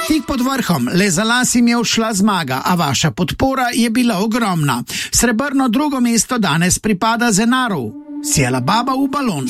Tik pod vrhom, le za las jim je odšla zmaga, a vaša podpora je bila ogromna. Srebrno drugo mesto danes pripada Zenaru. Sjela baba v balon.